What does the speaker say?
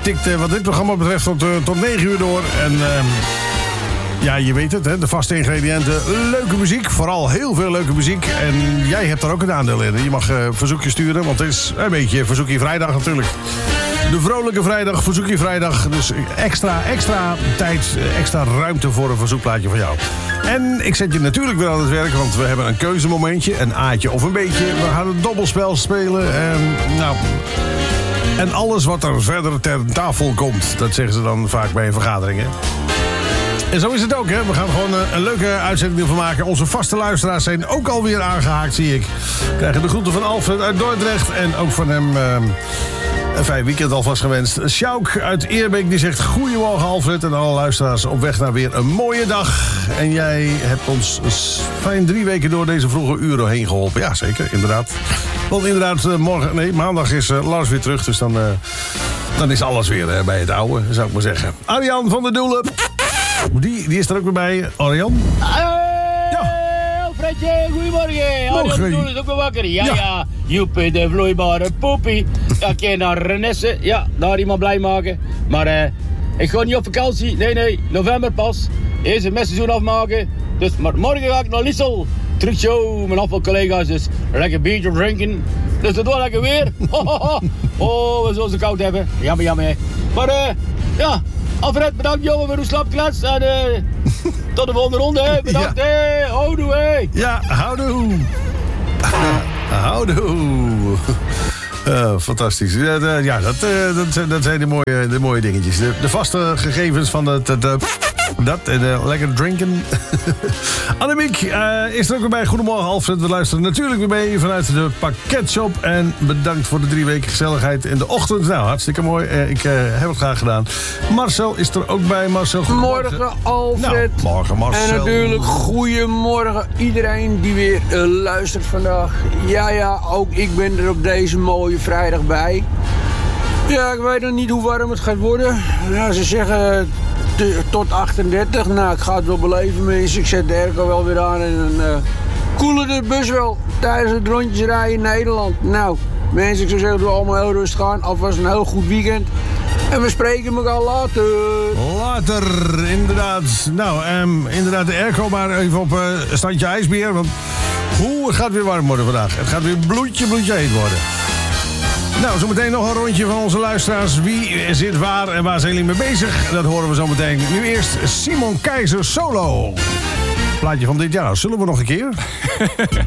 tikt wat dit programma betreft tot 9 uur door. En ja, je weet het, hè, de vaste ingrediënten. Leuke muziek, vooral heel veel leuke muziek. En jij hebt daar ook een aandeel in. Je mag verzoekjes sturen, want het is een beetje verzoekje vrijdag natuurlijk. De vrolijke vrijdag, verzoekje vrijdag. Dus extra tijd, extra ruimte voor een verzoekplaatje van jou. En ik zet je natuurlijk weer aan het werk, want we hebben een keuzemomentje. Een A'tje of een beetje. We gaan een dobbelspel spelen. En alles wat er verder ter tafel komt. Dat zeggen ze dan vaak bij een vergadering, hè? En zo is het ook, hè. We gaan gewoon een leuke uitzending ervan maken. Onze vaste luisteraars zijn ook alweer aangehaakt, zie ik. We krijgen de groeten van Alfred uit Dordrecht. En ook van hem een fijn weekend alvast gewenst. Sjouk uit Eerbeek, die zegt... Goedemorgen Alfred en alle luisteraars op weg naar weer een mooie dag. En jij hebt ons fijn 3 weken door deze vroege uren heen geholpen. Ja, zeker, inderdaad. Want inderdaad, maandag is Lars weer terug. Dus dan is alles weer bij het oude, zou ik maar zeggen. Arjan van der Doelen... Die is er ook weer bij. Arjan? Alfredje, goedemorgen. Arjan is ook weer wakker. Ja. Joepie, de vloeibare poepie. Ja, keer naar Renesse. Ja, daar iemand blij maken. Maar ik ga niet op vakantie. Nee, november pas. Eerst het messenseizoen afmaken. Dus, maar morgen ga ik naar Lissel. Truckshow, mijn afvalcollega's. Dus lekker biertje drinken. Dus dat wordt lekker weer. Oh, we zullen ze koud hebben. Jammer, hè. Maar ja... Alfred, bedankt jongen voor uw slapklets. En tot de volgende ronde, hè. Bedankt, ja. Hè. Houdoe, hè. Ja, houdoe. Houdoe. Fantastisch. Dat zijn de mooie dingetjes. De vaste gegevens van dat en lekker drinken. Annemiek is er ook weer bij. Goedemorgen Alfred. We luisteren natuurlijk weer mee vanuit de pakketshop. En bedankt voor de 3 weken gezelligheid in de ochtend. Nou, hartstikke mooi. Ik heb het graag gedaan. Marcel is er ook bij. Marcel, morgen Alfred. Nou, morgen Marcel. En natuurlijk goedemorgen iedereen die weer luistert vandaag. Ja, ook ik ben er op deze mooie vrijdag bij. Ja, ik weet nog niet hoe warm het gaat worden. Ja, ze zeggen... tot 38. Nou, ik ga het wel beleven, mensen. Ik zet de airco wel weer aan en dan koelen de bus wel tijdens het rondjes rijden in Nederland. Nou, mensen, ik zou zeggen, doe allemaal heel rustig aan. Alvast een heel goed weekend. En we spreken elkaar later. Later, inderdaad. Nou, inderdaad de airco maar even op standje ijsbeer. Want het gaat weer warm worden vandaag. Het gaat weer bloedje heet worden. Nou, zometeen nog een rondje van onze luisteraars. Wie zit waar en waar zijn jullie mee bezig? Dat horen we zo meteen. Nu eerst Simon Keizer solo. Plaatje van dit jaar. Zullen we nog een keer?